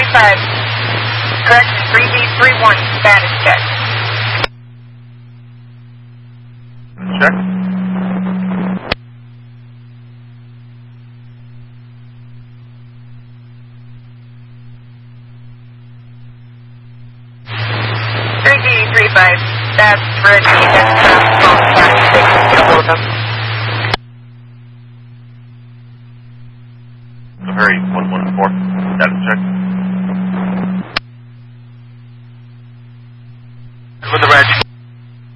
3D35. Correction, 3D31, status check. Check. That's ready. Hurry, 114. Status check. With the Reg